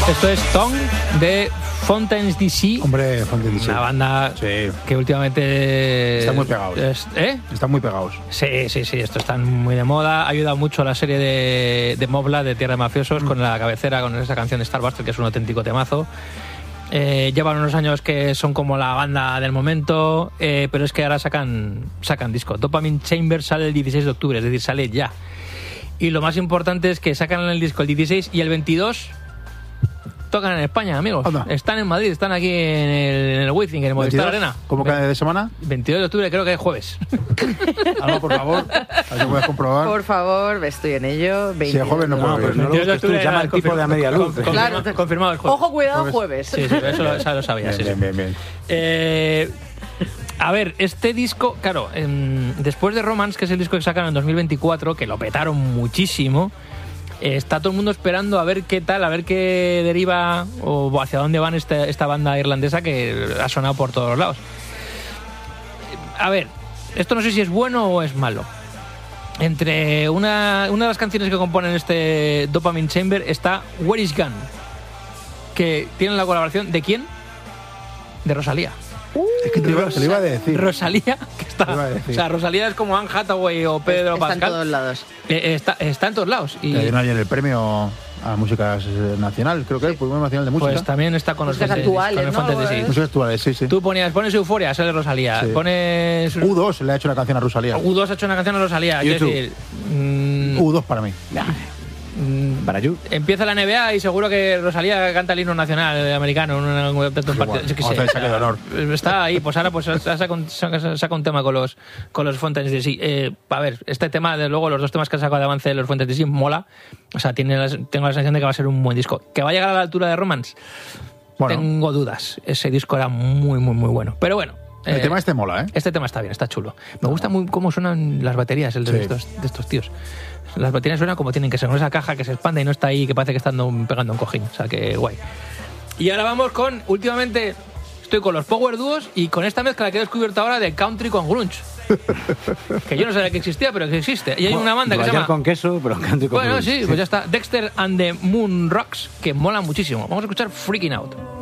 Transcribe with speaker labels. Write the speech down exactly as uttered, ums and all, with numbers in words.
Speaker 1: Esto es Tongue de Fontaines D C.
Speaker 2: Hombre, Fontaines D C.
Speaker 1: Una banda
Speaker 2: sí.
Speaker 1: que últimamente...
Speaker 2: Están muy pegados.
Speaker 1: Es, ¿Eh?
Speaker 2: Están muy pegados.
Speaker 1: Sí, sí, sí. Esto están muy de moda. Ha ayudado mucho a la serie de, de Mobla, de Tierra de Mafiosos, mm. con la cabecera, con esa canción de Starbuster, que es un auténtico temazo. Eh, llevan unos años que son como la banda del momento, eh, pero es que ahora sacan, sacan disco. Dopamine Chamber sale el dieciséis de octubre, es decir, sale ya. Y lo más importante es que sacan el disco el dieciséis y el veintidós tocan en España, amigos. Anda. Están en Madrid, están aquí en el, en el Wizzing, en el Movistar Arena.
Speaker 2: ¿Cómo cae de semana?
Speaker 1: veintidós de octubre, creo que es jueves.
Speaker 2: Algo, por favor. Así puedes comprobar.
Speaker 3: Por favor, estoy en ello.
Speaker 2: Si es jueves no puedo ver.
Speaker 1: No, veintidós de octubre
Speaker 4: llama el tipo de a media luz.
Speaker 1: Con, claro. Confirmado el jueves.
Speaker 3: Ojo, cuidado, jueves.
Speaker 1: Sí, sí, eso lo, eso lo sabía.
Speaker 2: Bien,
Speaker 1: sí,
Speaker 2: bien,
Speaker 1: sí.
Speaker 2: bien, bien.
Speaker 1: Eh, a ver, este disco, claro, eh, después de Romance, que es el disco que sacaron en dos mil veinticuatro, que lo petaron muchísimo, eh, está todo el mundo esperando a ver qué tal, a ver qué deriva o hacia dónde van esta, esta banda irlandesa que ha sonado por todos lados. A ver, esto no sé si es bueno o es malo. Entre una, una de las canciones que componen este Dopamine Chamber está Where Is Gone, que tiene la colaboración ¿de quién? De Rosalía.
Speaker 2: Uh, es que te iba, te lo iba a decir.
Speaker 1: Rosalía, que está. O sea, Rosalía es como Anne Hathaway o Pedro
Speaker 3: está
Speaker 1: Pascal.
Speaker 3: Está en todos lados.
Speaker 1: Eh, está, está en todos lados.
Speaker 2: Y hay ayer el premio a música nacional, creo que es, sí. Premio Nacional de Música.
Speaker 1: Pues también está con
Speaker 3: músicas
Speaker 1: los
Speaker 3: actuales,
Speaker 1: con el
Speaker 3: ¿no?
Speaker 1: Sí.
Speaker 2: Músicas actuales, sí, sí.
Speaker 1: Tú ponías, pones Euforia, sale Rosalía. Sí. Pones.
Speaker 2: U dos le ha hecho una canción a Rosalía.
Speaker 1: U dos ha hecho una canción a Rosalía. Es decir,
Speaker 2: mm, U dos para mí.
Speaker 1: Nah. Para you. Empieza la N B A y seguro que Rosalía canta el himno nacional americano en un, un, un partido. Yo qué sé.
Speaker 2: Saque de honor.
Speaker 1: Está ahí, pues ahora pues saca un, saca un tema con los con los Fontaines D C. Eh, a ver, este tema, de luego los dos temas que han sacado de avance de los Fontaines D C mola. O sea, tiene la, tengo la sensación de que va a ser un buen disco. Que va a llegar a la altura de Romance. Bueno. Tengo dudas. Ese disco era muy, muy, muy bueno. Pero bueno.
Speaker 2: El eh, tema este mola, ¿eh?
Speaker 1: Este tema está bien, está chulo. Me gusta muy cómo suenan las baterías el de, sí. estos, de estos tíos. Las baterías suenan como tienen que ser, con esa caja que se expande y no está ahí, que parece que están pegando un cojín. O sea, que guay. Y ahora vamos con, últimamente, estoy con los Power Duos y con esta mezcla que he descubierto ahora de country con grunge. Que yo no sabía que existía, pero que existe. Y hay una banda que se llama...
Speaker 4: con queso, pero country con
Speaker 1: bueno,
Speaker 4: grunge.
Speaker 1: sí, pues ya está. Dexter and the Moon Rocks, que mola muchísimo. Vamos a escuchar Freaking Out.